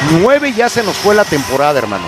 9 ya se nos fue la temporada, hermano.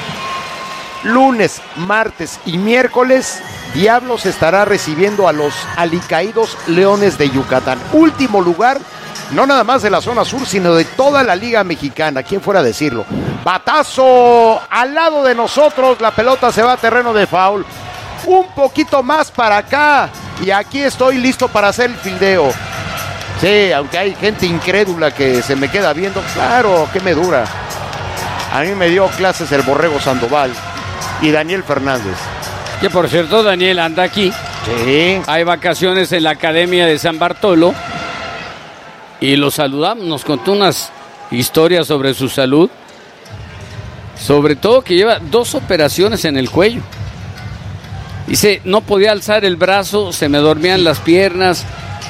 Lunes, martes y miércoles, Diablos estará recibiendo a los alicaídos Leones de Yucatán. Último lugar, no nada más de la zona sur, sino de toda la Liga Mexicana. ¿Quién fuera a decirlo? Batazo al lado de nosotros, la pelota se va a terreno de foul. Un poquito más para acá y aquí estoy listo para hacer el fildeo. Sí, aunque hay gente incrédula que se me queda viendo, claro, que me dura. A mí me dio clases el Borrego Sandoval y Daniel Fernández. Que por cierto, Daniel anda aquí. Sí. Hay vacaciones en la Academia de San Bartolo. Y lo saludamos, nos contó unas historias sobre su salud. Sobre todo que lleva 2 operaciones en el cuello. Dice, no podía alzar el brazo, se me dormían las piernas.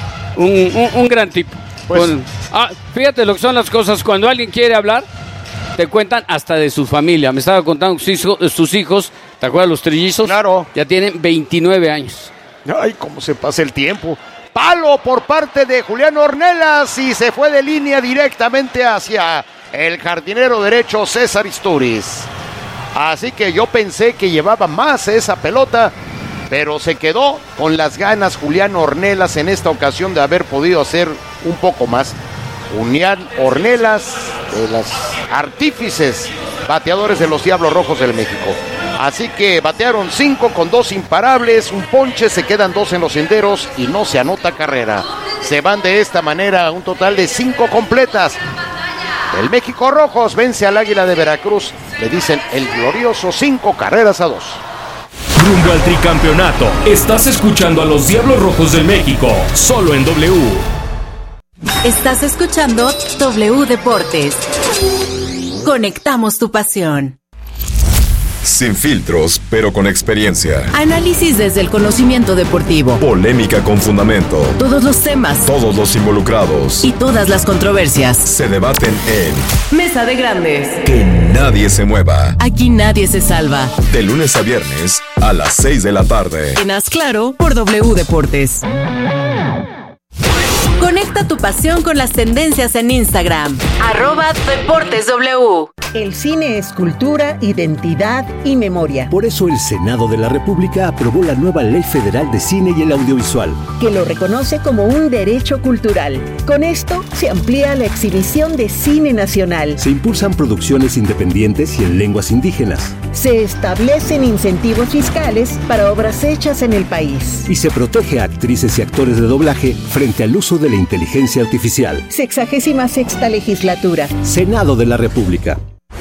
Un gran tipo. Pues, fíjate lo que son las cosas. Cuando alguien quiere hablar, te cuentan hasta de su familia. Me estaba contando sus hijos, ¿te acuerdas los trillizos? Claro. Ya tienen 29 años. Ay, cómo se pasa el tiempo. Palo por parte de Julián Ornelas y se fue de línea directamente hacia el jardinero derecho César Istúriz. Así que yo pensé que llevaba más esa pelota, pero se quedó con las ganas Julián Ornelas en esta ocasión de haber podido hacer un poco más. Julián Ornelas, de los artífices bateadores de los Diablos Rojos del México. Así que batearon 5 con 2 imparables, un ponche, se quedan 2 en los senderos y no se anota carrera. Se van de esta manera un total de 5 completas. El México Rojos vence al Águila de Veracruz, le dicen el glorioso 5-2. Rumbo al tricampeonato, estás escuchando a los Diablos Rojos del México, solo en W. Estás escuchando W Deportes. Conectamos tu pasión. Sin filtros, pero con experiencia. Análisis desde el conocimiento deportivo. Polémica con fundamento. Todos los temas. Todos los involucrados. Y todas las controversias. Se debaten en Mesa de Grandes. Que nadie se mueva. Aquí nadie se salva. De lunes a viernes a las 6 de la tarde. En Haz Claro por W Deportes. Conecta tu pasión con las tendencias en Instagram. @DeportesW. El cine es cultura, identidad y memoria. Por eso el Senado de la República aprobó la nueva Ley Federal de Cine y el Audiovisual, que lo reconoce como un derecho cultural. Con esto se amplía la exhibición de cine nacional. Se impulsan producciones independientes y en lenguas indígenas. Se establecen incentivos fiscales para obras hechas en el país. Y se protege a actrices y actores de doblaje frente al uso de la inteligencia artificial. 66ª legislatura. Senado de la República.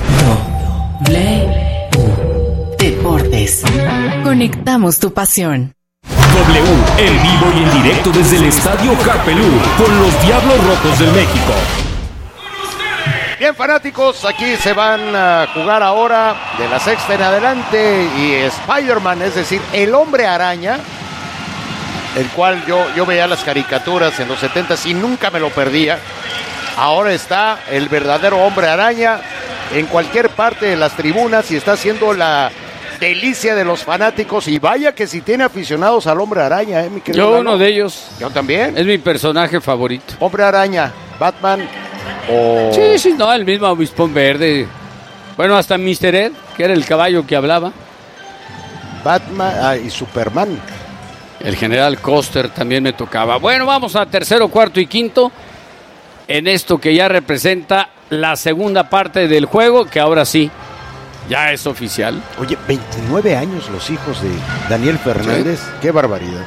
Deportes. Conectamos tu pasión. W, en vivo y en directo desde el Estadio Harpelú, con los Diablos Rojos del México. Bien, fanáticos, aquí se van a jugar ahora de la sexta en adelante y Spider-Man, es decir, el Hombre Araña, el cual yo veía las caricaturas en los 70s y nunca me lo perdía. Ahora está el verdadero Hombre Araña en cualquier parte de las tribunas y está haciendo la delicia de los fanáticos. Y vaya que si tiene aficionados al Hombre Araña, mi querido Yo Lalo. uno de ellos. Yo también. Es mi personaje favorito. Hombre Araña, Batman o... Sí, no, el mismo Avispón Verde. Bueno, hasta Mr. Ed, que era el caballo que hablaba. Batman y Superman. El general Custer también me tocaba. Bueno, vamos a tercero, cuarto y quinto. En esto que ya representa la segunda parte del juego, que ahora sí, ya es oficial. Oye, 29 años los hijos de Daniel Fernández. ¿Sí? Qué barbaridad.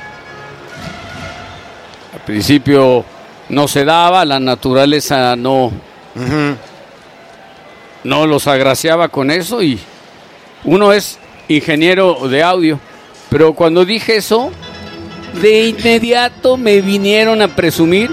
Al principio no se daba, la naturaleza no los agraciaba con eso y uno es ingeniero de audio. Pero cuando dije eso, de inmediato me vinieron a presumir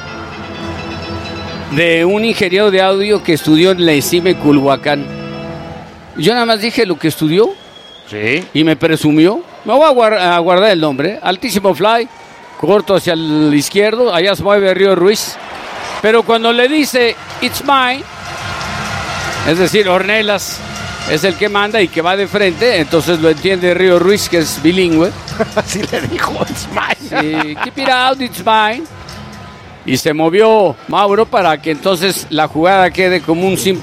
de un ingeniero de audio que estudió en la ESIME Culhuacán. Yo nada más dije lo que estudió. Sí. Y me presumió. Me voy a guardar el nombre. Altísimo fly, corto hacia el izquierdo, allá se mueve Río Ruiz. Pero cuando le dice, it's mine, es decir, Ornelas es el que manda y que va de frente, entonces lo entiende Río Ruiz, que es bilingüe. Así le dijo, it's mine. Sí, keep it out, it's mine. Y se movió Mauro para que entonces la jugada quede como un simple